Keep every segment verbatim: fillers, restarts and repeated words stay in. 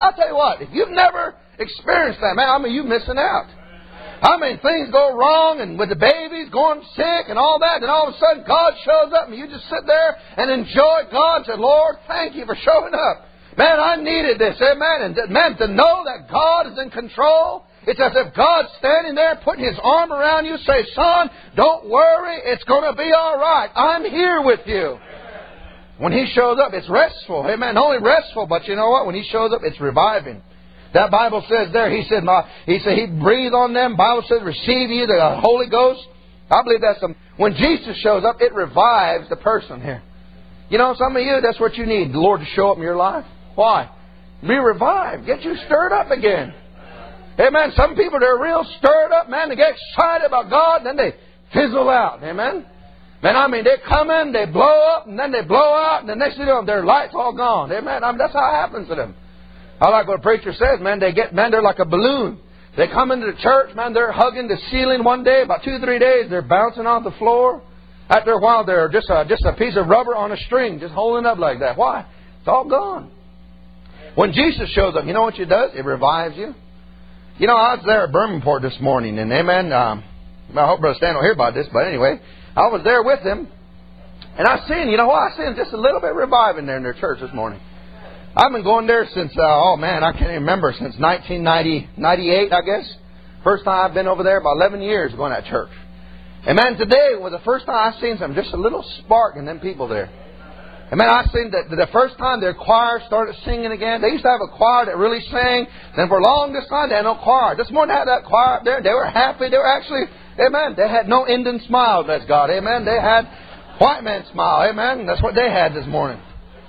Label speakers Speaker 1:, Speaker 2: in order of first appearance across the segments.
Speaker 1: I'll tell you what, if you've never experienced that, man, I mean, you're missing out. I mean, things go wrong, and with the babies going sick and all that, and all of a sudden God shows up, and you just sit there and enjoy God and say, Lord, thank you for showing up. Man, I needed this. Amen. And man, to know that God is in control, it's as if God's standing there putting His arm around you, say, son, don't worry, it's going to be all right. I'm here with you. When He shows up, it's restful. Amen. Not only restful, but you know what? When He shows up, it's reviving. That Bible says there, He said, my, He said He'd breathe on them. Bible says, receive you the Holy Ghost. I believe that's some. When Jesus shows up, it revives the person here. You know, some of you, that's what you need, the Lord to show up in your life. Why? Be revived. Get you stirred up again. Amen. Some people, they're real stirred up, man. They get excited about God, and then they fizzle out. Amen. Man, I mean, they come in, they blow up, and then they blow out, and the next thing you know, their light's all gone. Amen. I mean, that's how it happens to them. I like what a preacher says, man. They get, man, they're like a balloon. They come into the church, man. They're hugging the ceiling one day. About two, three days, they're bouncing off the floor. After a while, they're just a, just a piece of rubber on a string, just holding up like that. Why? It's all gone. When Jesus shows up, you know what He does? It revives you. You know, I was there at Birmingham this morning, and amen. Um, I hope Brother Stan will hear about this, but anyway, I was there with him, and I seen, you know what? I seen just a little bit reviving there in their church this morning. I've been going there since, uh, oh man, I can't even remember, since nineteen ninety-eight, I guess. First time I've been over there, about eleven years going to that church. And man, today was the first time I've seen some, just a little spark in them people there. And man, I seen that the first time their choir started singing again. They used to have a choir that really sang. Then for long this time, they had no choir. This morning they had that choir up there. They were happy. They were actually, amen, they had no Indian smile, bless God, amen. They had white man smile, amen. That's what they had this morning.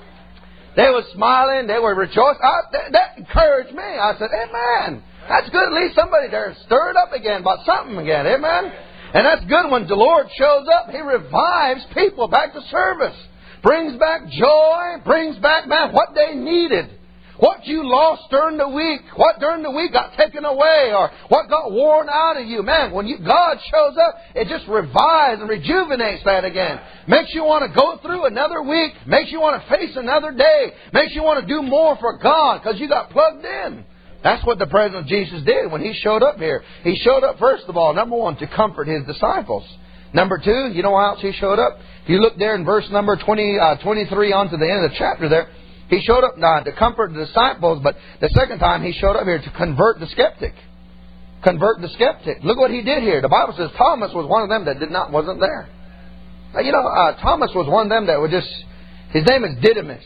Speaker 1: They were smiling. They were rejoicing. I, that, that encouraged me. I said, amen. That's good. At least somebody there stirred up again about something again. Amen. And that's good when the Lord shows up. He revives people back to service. Brings back joy. Brings back, man, what they needed. What you lost during the week. What during the week got taken away. Or what got worn out of you. Man, when you, God shows up, it just revives and rejuvenates that again. Makes you want to go through another week. Makes you want to face another day. Makes you want to do more for God because you got plugged in. That's what the presence of Jesus did when He showed up here. He showed up, first of all, number one, to comfort His disciples. Number two, you know how else He showed up? If you look there in verse number twenty, uh, twenty-three on to the end of the chapter there, He showed up not to comfort the disciples, but the second time He showed up here to convert the skeptic. Convert the skeptic. Look what He did here. The Bible says Thomas was one of them that did not wasn't there. Now, you know, uh, Thomas was one of them that would just, his name is Didymus.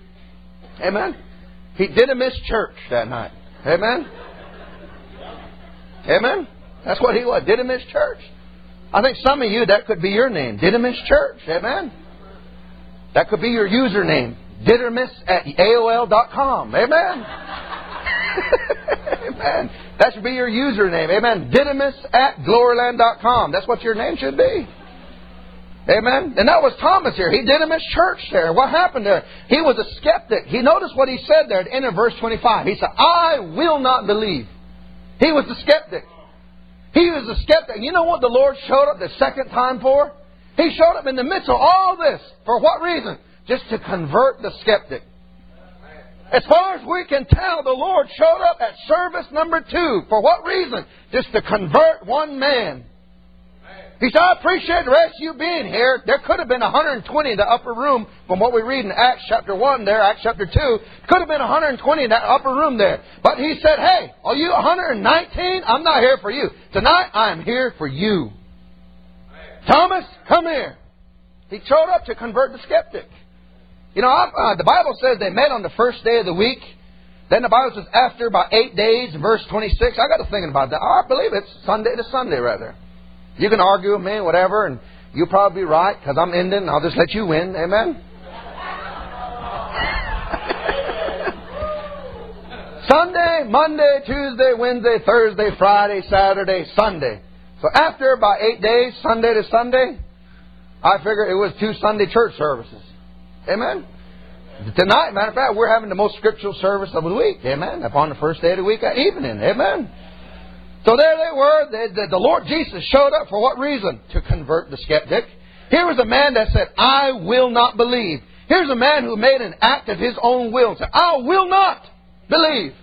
Speaker 1: Amen? He Didymus church that night. Amen? Amen? That's what he was, Didymus church. I think some of you, that could be your name, Didymus church. Amen? That could be your username, Didymus at A O L dot com. Amen? Amen. That should be your username. Amen? Didymus at Gloryland dot com. That's what your name should be. Amen? And that was Thomas here. He Didymus church there. What happened there? He was a skeptic. He noticed what he said there at the end of verse twenty-five. He said, I will not believe. He was the skeptic. He was a skeptic. You know what the Lord showed up the second time for? He showed up in the midst of all this. For what reason? Just to convert the skeptic. As far as we can tell, the Lord showed up at service number two. For what reason? Just to convert one man. He said, I appreciate the rest of you being here. There could have been one hundred twenty in the upper room from what we read in Acts chapter one there, Acts chapter two. Could have been one hundred twenty in that upper room there. But He said, hey, are you one hundred nineteen? I'm not here for you. Tonight, I'm here for you. Thomas, come here. He showed up to convert the skeptic. You know, uh, the Bible says they met on the first day of the week. Then the Bible says after about eight days, verse twenty-six. I got to thinking about that. I believe it's Sunday to Sunday right there. You can argue with me, whatever, and you'll probably be right because I'm Indian. I'll just let you win. Amen? Sunday, Monday, Tuesday, Wednesday, Thursday, Friday, Saturday, Sunday. So after about eight days, Sunday to Sunday, I figure it was two Sunday church services. Amen? Tonight, matter of fact, we're having the most scriptural service of the week. Amen? Upon the first day of the week at evening. Amen? So there they were. The, the, the Lord Jesus showed up for what reason? To convert the skeptic. Here was a man that said, I will not believe. Here's a man who made an act of his own will and said, I will not believe.